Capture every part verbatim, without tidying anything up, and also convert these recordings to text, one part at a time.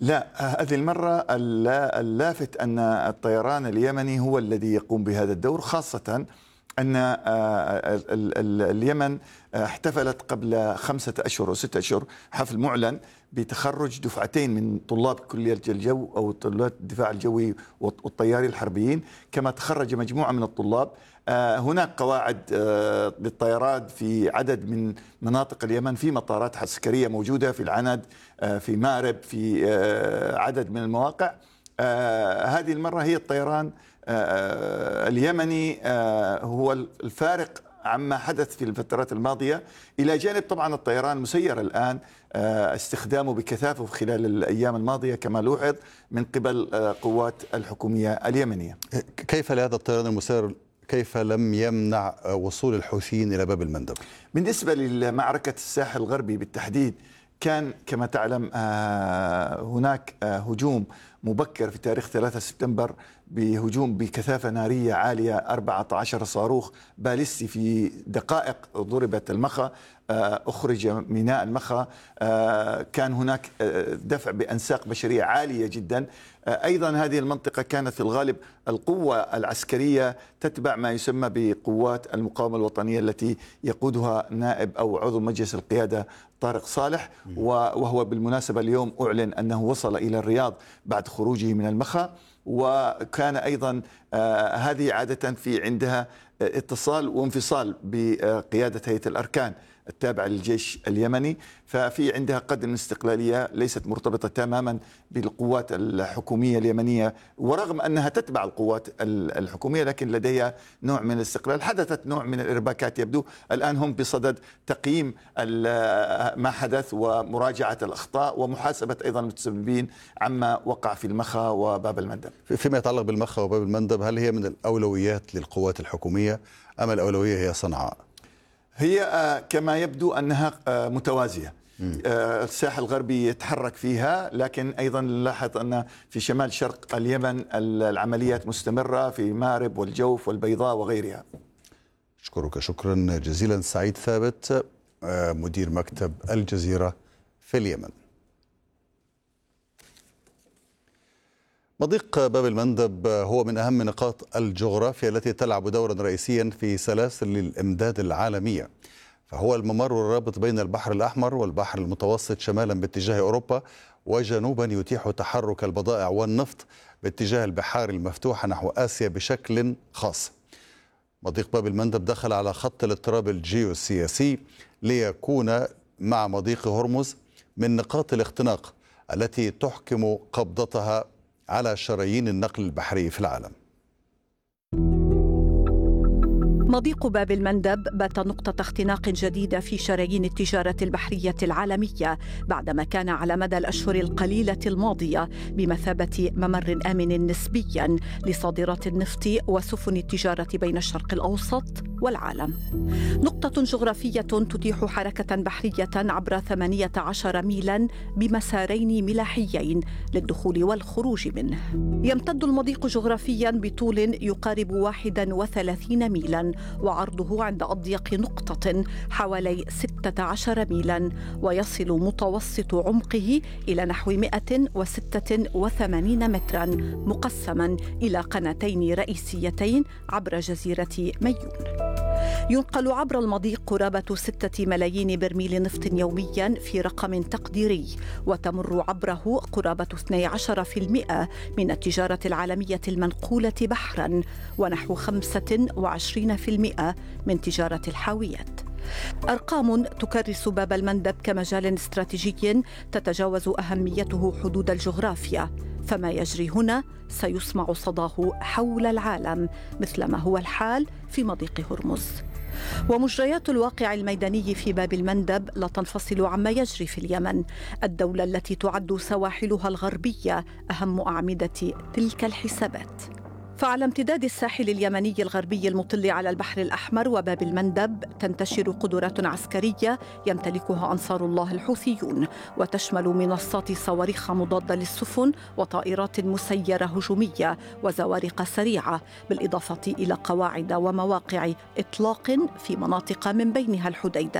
لا، هذه المرة اللافت أن الطيران اليمني هو الذي يقوم بهذا الدور، خاصة أن اليمن احتفلت قبل خمسة أشهر أو ستة أشهر حفل معلن بتخرج دفعتين من طلاب كلية الجو أو طلاب الدفاع الجوي والطيارين الحربيين، كما تخرج مجموعة من الطلاب. هناك قواعد للطيران في عدد من مناطق اليمن، في مطارات عسكرية موجودة في العند، في مأرب، في عدد من المواقع. هذه المرة هي الطيران اليمني هو الفارق عما حدث في الفترات الماضية، إلى جانب طبعا الطيران المسير الآن استخدامه بكثافة خلال الأيام الماضية كما لوحظ من قبل قوات الحكومية اليمنية. كيف لهذا الطيران المسير كيف لم يمنع وصول الحوثيين إلى باب المندب؟ بالنسبة لمعركة الساحل الغربي بالتحديد، كان كما تعلم هناك هجوم مبكر في تاريخ ثلاثة سبتمبر بهجوم بكثافة نارية عالية، أربعة عشر صاروخ باليستي في دقائق ضربت المخا، أخرج ميناء المخا، كان هناك دفع بأنساق بشرية عالية جدا. أيضا هذه المنطقة كانت في الغالب القوة العسكرية تتبع ما يسمى بقوات المقاومة الوطنية التي يقودها نائب أو عضو مجلس القيادة طارق صالح، وهو بالمناسبة اليوم أعلن أنه وصل إلى الرياض بعد خروجه من المخا. وكان أيضا آه هذه عادة في عندها اتصال وانفصال بقيادة هيئة الأركان التابعة للجيش اليمني، ففي عندها قدر من الاستقلالية ليست مرتبطة تماما بالقوات الحكومية اليمنية، ورغم أنها تتبع القوات الحكومية لكن لديها نوع من الاستقلال. حدثت نوع من الإرباكات، يبدو الآن هم بصدد تقييم ما حدث ومراجعة الأخطاء ومحاسبة أيضا المتسببين عما وقع في المخا وباب المندب. فيما يتعلق بالمخا وباب المندب، هل هي من الأولويات للقوات الحكومية أم الأولوية هي صنعاء؟ هي كما يبدو أنها متوازية. الساحل الغربي يتحرك فيها، لكن أيضا نلاحظ أن في شمال شرق اليمن العمليات مستمرة في مأرب والجوف والبيضاء وغيرها. أشكرك شكرا جزيلا سعيد ثابت، مدير مكتب الجزيرة في اليمن. مضيق باب المندب هو من أهم نقاط الجغرافيا التي تلعب دورا رئيسيا في سلاسل الإمداد العالمية، فهو الممر الرابط بين البحر الأحمر والبحر المتوسط شمالا باتجاه أوروبا، وجنوبا يتيح تحرك البضائع والنفط باتجاه البحار المفتوحة نحو آسيا بشكل خاص. مضيق باب المندب دخل على خط الاضطراب الجيوسياسي ليكون مع مضيق هرمز من نقاط الاختناق التي تحكم قبضتها على شرايين النقل البحري في العالم. مضيق باب المندب بات نقطة اختناق جديدة في شرايين التجارة البحرية العالمية، بعدما كان على مدى الأشهر القليلة الماضية بمثابة ممر آمن نسبياً لصادرات النفط وسفن التجارة بين الشرق الأوسط والعالم. نقطة جغرافية تتيح حركة بحرية عبر ثمانية عشر ميلاً بمسارين ملاحيين للدخول والخروج منه. يمتد المضيق جغرافياً بطول يقارب واحد وثلاثين ميلاً، وعرضه عند أضيق نقطة حوالي ستة عشر ميلاً، ويصل متوسط عمقه إلى نحو مئة وستة وثمانين متراً، مقسماً إلى قناتين رئيسيتين عبر جزيرة ميون. ينقل عبر المضيق قرابة ستة ملايين برميل نفط يومياً في رقم تقديري، وتمر عبره قرابة اثني عشر بالمئة من التجارة العالمية المنقولة بحراً، ونحو خمسة وعشرين بالمئة من تجارة الحاويات. أرقام تكرس باب المندب كمجال استراتيجي تتجاوز أهميته حدود الجغرافيا، فما يجري هنا سيسمع صداه حول العالم مثلما هو الحال في مضيق هرمز. ومجريات الواقع الميداني في باب المندب لا تنفصل عما يجري في اليمن، الدولة التي تعد سواحلها الغربية أهم أعمدة تلك الحسابات. فعلى امتداد الساحل اليمني الغربي المطل على البحر الأحمر وباب المندب تنتشر قدرات عسكرية يمتلكها أنصار الله الحوثيون، وتشمل منصات صواريخ مضادة للسفن وطائرات مسيرة هجومية وزوارق سريعة، بالإضافة إلى قواعد ومواقع إطلاق في مناطق من بينها الحديدة.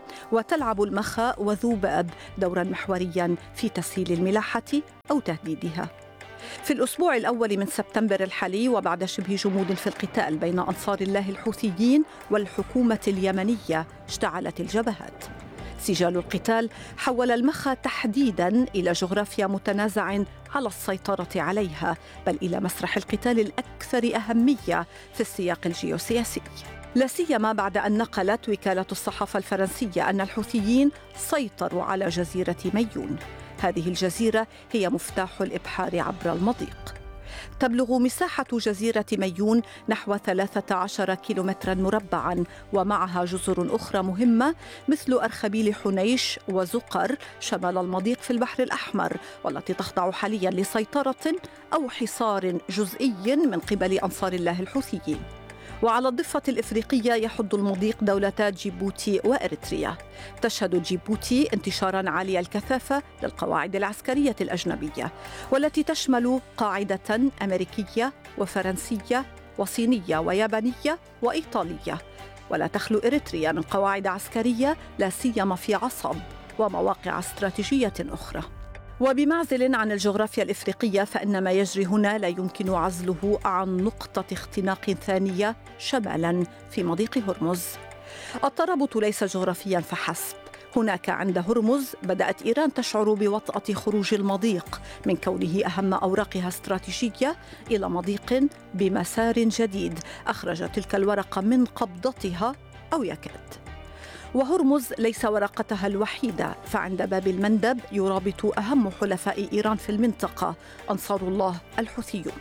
وتلعب المخا وذو باب دورا محوريا في تسهيل الملاحة أو تهديدها. في الأسبوع الأول من سبتمبر الحالي وبعد شبه جمود في القتال بين أنصار الله الحوثيين والحكومة اليمنية اشتعلت الجبهات. سجال القتال حول المخا تحديداً إلى جغرافيا متنازع على السيطرة عليها، بل إلى مسرح القتال الأكثر أهمية في السياق الجيوسياسي، لا سيما بعد أن نقلت وكالة الصحافة الفرنسية أن الحوثيين سيطروا على جزيرة ميون. هذه الجزيرة هي مفتاح الإبحار عبر المضيق. تبلغ مساحة جزيرة ميون نحو ثلاثة عشر كيلومترا مربعا، ومعها جزر أخرى مهمة مثل أرخبيل حنيش وزقر شمال المضيق في البحر الأحمر، والتي تخضع حاليا لسيطرة أو حصار جزئي من قبل أنصار الله الحوثيين. وعلى الضفة الإفريقية يحد المضيق دولتا جيبوتي وإريتريا. تشهد جيبوتي انتشاراً عالي الكثافة للقواعد العسكرية الأجنبية، والتي تشمل قاعدة أمريكية وفرنسية وصينية ويابانية وإيطالية. ولا تخلو إريتريا من قواعد عسكرية لا سيما في عصب ومواقع استراتيجية أخرى. وبمعزل عن الجغرافيا الإفريقية، فإن ما يجري هنا لا يمكن عزله عن نقطة اختناق ثانية شمالاً في مضيق هرمز. الترابط ليس جغرافياً فحسب. هناك عند هرمز بدأت إيران تشعر بوطأة خروج المضيق من كونه أهم أوراقها استراتيجية إلى مضيق بمسار جديد أخرج تلك الورقة من قبضتها أو يكاد. وهرمز ليس ورقتها الوحيدة، فعند باب المندب يرابط أهم حلفاء إيران في المنطقة أنصار الله الحوثيون.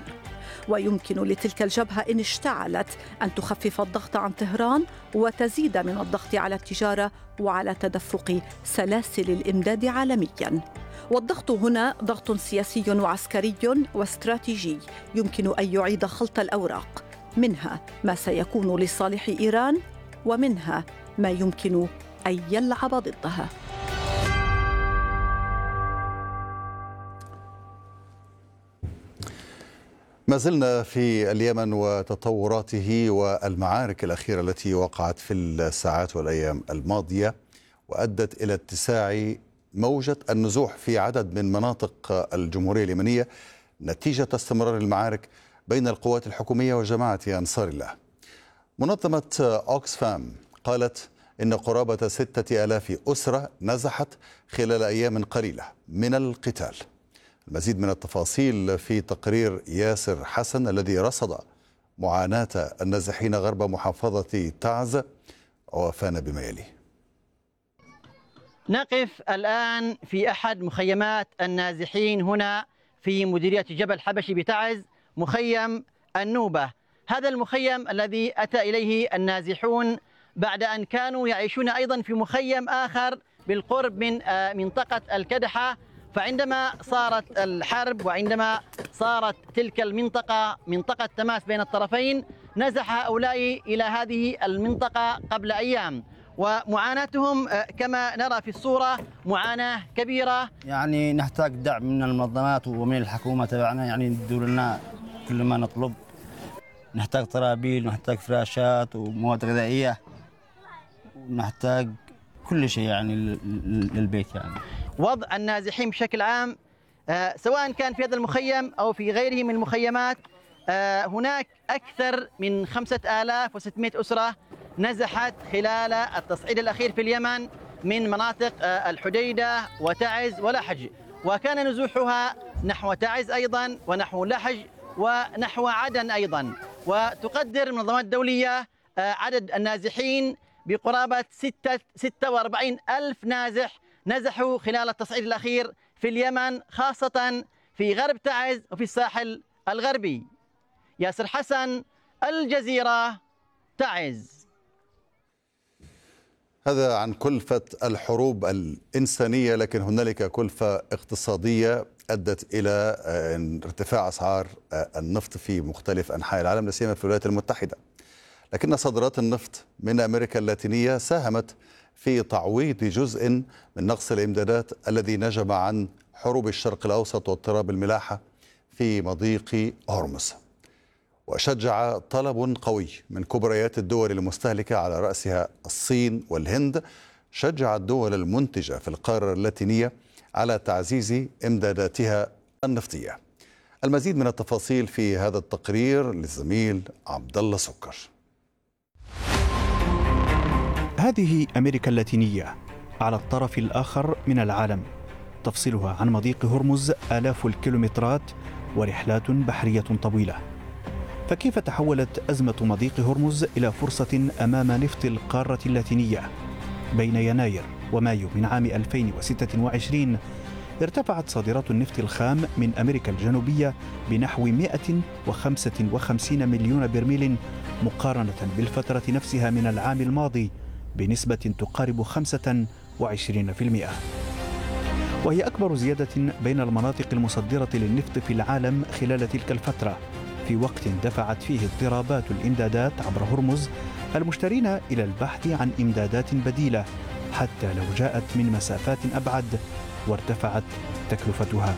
ويمكن لتلك الجبهة إن اشتعلت أن تخفف الضغط عن طهران وتزيد من الضغط على التجارة وعلى تدفق سلاسل الإمداد عالمياً. والضغط هنا ضغط سياسي وعسكري واستراتيجي يمكن أن يعيد خلط الأوراق، منها ما سيكون لصالح إيران ومنها ما يمكن أن يلعب ضدها. ما زلنا في اليمن وتطوراته والمعارك الأخيرة التي وقعت في الساعات والأيام الماضية، وأدت إلى اتساع موجة النزوح في عدد من مناطق الجمهورية اليمنية نتيجة استمرار المعارك بين القوات الحكومية وجماعة أنصار الله. منظمة أوكسفام قالت إن قرابة ستة آلاف أسرة نزحت خلال أيام قليلة من القتال. المزيد من التفاصيل في تقرير ياسر حسن الذي رصد معاناة النازحين غرب محافظة تعز ووافانا بما يليه. نقف الآن في أحد مخيمات النازحين هنا في مديرية جبل حبشي بتعز، مخيم النوبة. هذا المخيم الذي أتى إليه النازحون بعد أن كانوا يعيشون أيضا في مخيم آخر بالقرب من منطقة الكدحة، فعندما صارت الحرب وعندما صارت تلك المنطقة منطقة تماس بين الطرفين، نزح هؤلاء إلى هذه المنطقة قبل أيام، ومعاناتهم كما نرى في الصورة معاناة كبيرة. يعني نحتاج دعم من المنظمات ومن الحكومة تبعنا، يعني يدوا لنا كل ما نطلب. نحتاج طرابيل، نحتاج فراشات ومواد غذائية، ونحتاج كل شيء يعني للبيت. يعني وضع النازحين بشكل عام آه سواء كان في هذا المخيم أو في غيره من المخيمات، آه هناك أكثر من خمسة آلاف وستمائة أسرة نزحت خلال التصعيد الأخير في اليمن من مناطق آه الحديدة وتعز ولحج، وكان نزوحها نحو تعز أيضا ونحو لحج ونحو عدن أيضا. وتقدر المنظمات الدولية آه عدد النازحين بقرابة ستة وأربعين ألف نازح نزحوا خلال التصعيد الأخير في اليمن، خاصة في غرب تعز وفي الساحل الغربي. ياسر حسن، الجزيرة، تعز. هذا عن كلفة الحروب الإنسانية، لكن هنالك كلفة اقتصادية أدت إلى ارتفاع أسعار النفط في مختلف أنحاء العالم، لا سيما في الولايات المتحدة. لكن صادرات النفط من أمريكا اللاتينية ساهمت في تعويض جزء من نقص الإمدادات الذي نجم عن حروب الشرق الأوسط واضطراب الملاحة في مضيق هرمز. وشجع طلب قوي من كبريات الدول المستهلكة على رأسها الصين والهند شجع الدول المنتجة في القارة اللاتينية على تعزيز إمداداتها النفطية. المزيد من التفاصيل في هذا التقرير للزميل عبد الله سكر. هذه أمريكا اللاتينية على الطرف الآخر من العالم، تفصلها عن مضيق هرمز آلاف الكيلومترات ورحلات بحرية طويلة. فكيف تحولت أزمة مضيق هرمز إلى فرصة أمام نفط القارة اللاتينية؟ بين يناير ومايو من عام ألفين وستة وعشرين ارتفعت صادرات النفط الخام من أمريكا الجنوبية بنحو مئة وخمسة وخمسين مليون برميل مقارنة بالفترة نفسها من العام الماضي بنسبة تقارب خمسة وعشرين بالمئة، وهي أكبر زيادة بين المناطق المصدرة للنفط في العالم خلال تلك الفترة، في وقت دفعت فيه اضطرابات الإمدادات عبر هرمز المشترين إلى البحث عن إمدادات بديلة حتى لو جاءت من مسافات أبعد وارتفعت تكلفتها.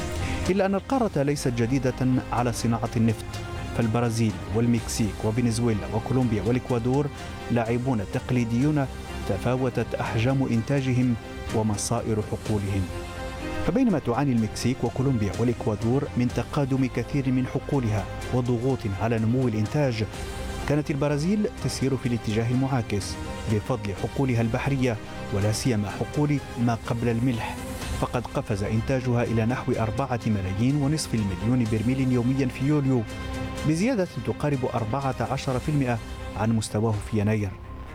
إلا أن القارة ليست جديدة على صناعة النفط، فالبرازيل والمكسيك وفنزويلا وكولومبيا والإكوادور لاعبون تقليديون تفاوتت أحجام إنتاجهم ومصائر حقولهم. فبينما تعاني المكسيك وكولومبيا والإكوادور من تقادم كثير من حقولها وضغوط على نمو الإنتاج، كانت البرازيل تسير في الاتجاه المعاكس بفضل حقولها البحرية ولا سيما حقول ما قبل الملح، فقد قفز إنتاجها إلى نحو أربعة ملايين ونصف المليون برميل يوميا في يوليو، بزيادة تقارب أربعة عشر بالمئة عن مستواه في يناير،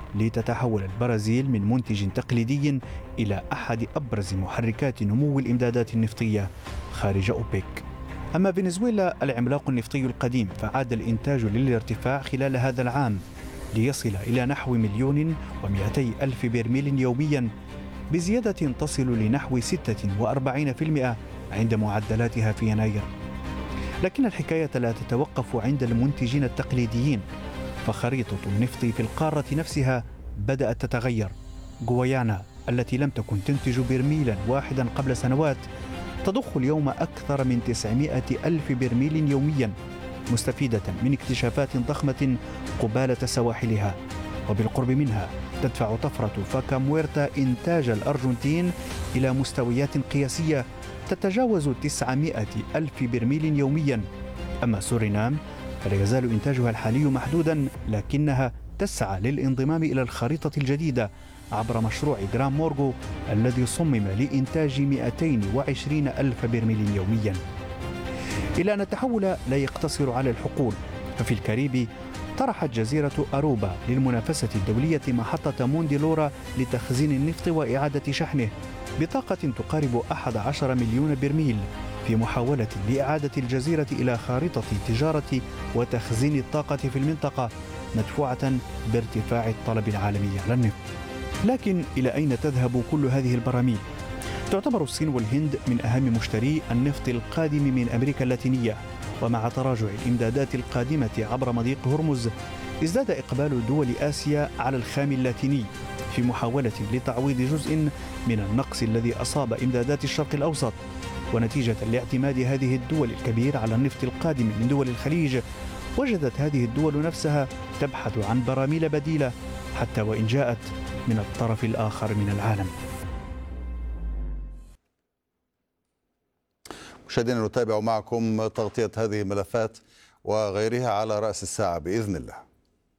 لتتحول البرازيل من منتج تقليدي إلى أحد أبرز محركات نمو الإمدادات النفطية خارج أوبك. أما فنزويلا العملاق النفطي القديم فعاد الإنتاج للارتفاع خلال هذا العام ليصل إلى نحو مليون ومئتي ألف برميل يوميا، بزيادة تصل لنحو ستة وأربعين بالمئة عند معدلاتها في يناير. لكن الحكاية لا تتوقف عند المنتجين التقليديين، فخريطة النفط في القارة نفسها بدأت تتغير. غويانا التي لم تكن تنتج برميلا واحدا قبل سنوات تضخ اليوم أكثر من تسعمائة ألف برميل يوميا، مستفيدة من اكتشافات ضخمة قبالة سواحلها، وبالقرب منها تدفع طفرة فاكا مويرتا إنتاج الأرجنتين إلى مستويات قياسية تتجاوز تسعمائة ألف برميل يوميا. أما سورينام فلا يزال إنتاجها الحالي محدودا، لكنها تسعى للانضمام إلى الخريطة الجديدة عبر مشروع جرام مورغو الذي صمم لإنتاج مئتين وعشرين ألف برميل يوميا. إلى أن التحول لا يقتصر على الحقول، ففي الكاريبي طرحت جزيرة أروبا للمنافسة الدولية محطة مونديلورا لتخزين النفط وإعادة شحنه بطاقة تقارب أحد عشر مليون برميل، في محاولة لإعادة الجزيرة إلى خارطة تجارة وتخزين الطاقة في المنطقة، مدفوعة بارتفاع الطلب العالمي على النفط. لكن إلى أين تذهب كل هذه البراميل؟ تعتبر الصين والهند من أهم مشتري النفط القادم من أمريكا اللاتينية، ومع تراجع الإمدادات القادمة عبر مضيق هرمز ازداد إقبال دول آسيا على الخام اللاتيني في محاولة لتعويض جزء من النقص الذي أصاب إمدادات الشرق الأوسط. ونتيجة لاعتماد هذه الدول الكبير على النفط القادم من دول الخليج، وجدت هذه الدول نفسها تبحث عن براميل بديلة حتى وإن جاءت من الطرف الآخر من العالم. مشاهدينا، نتابع معكم تغطية هذه الملفات وغيرها على رأس الساعة بإذن الله.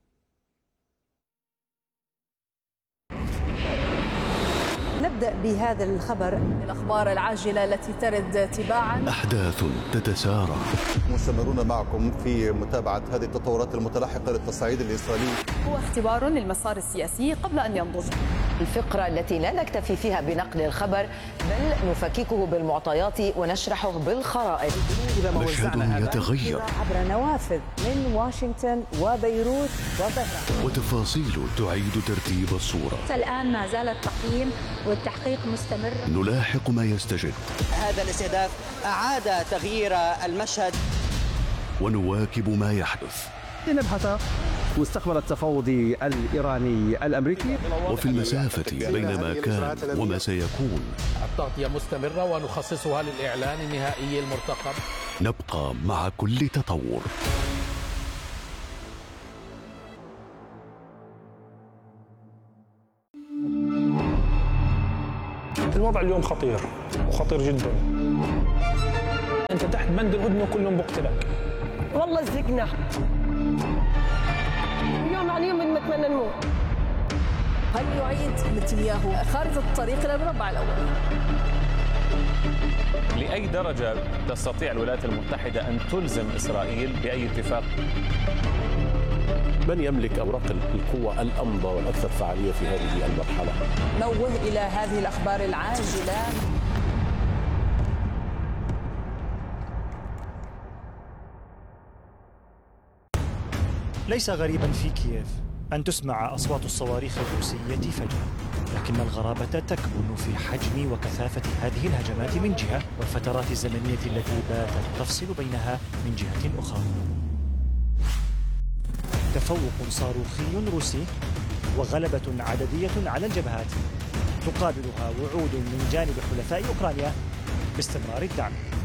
نبدأ بهذا الخبر، الأخبار العاجلة التي ترد تباعا. أحداث تتسارع. مستمرون معكم في متابعة هذه التطورات المتلاحقة للتصعيد الإسرائيلي. هو اختبار للمسار السياسي قبل أن ينضج. الفقرة التي لا نكتفي فيها بنقل الخبر، بل نفككه بالمعطيات ونشرحه بالخرائط. مشهد يتغير عبر نوافذ من واشنطن وبيروت وطهران، وتفاصيل تعيد ترتيب الصورة. الآن ما زال التقييم والتحقيق مستمر. نلاحق ما يستجد. هذا الاستهداف أعاد تغيير المشهد، ونواكب ما يحدث. لنبحث مستقبل التفاوض الإيراني الأمريكي، وفي المسافة بين ما كان وما سيكون. التغطية مستمرة ونخصصها للإعلان النهائي المرتقب. نبقى مع كل تطور. الوضع اليوم خطير وخطير جدا. انت تحت بند الهدنه وكلهم بقتلك. والله زقنا اليوم عن يوم نتمنى نموت. هل يعيد نتنياهو خارطة الطريق إلى المربع الأول؟ لأي درجة تستطيع الولايات المتحدة أن تلزم إسرائيل بأي اتفاق؟ من يملك أوراق القوة الأمضى والأكثر فعالية في هذه المرحلة؟ نوه إلى هذه الأخبار العاجلة. ليس غريبا في كييف أن تسمع أصوات الصواريخ الروسية فجأة، لكن الغرابة تكمن في حجم وكثافة هذه الهجمات من جهة، والفترات الزمنية التي باتت تفصل بينها من جهة أخرى. تفوق صاروخي روسي وغلبة عددية على الجبهات تقابلها وعود من جانب حلفاء أوكرانيا باستمرار الدعم.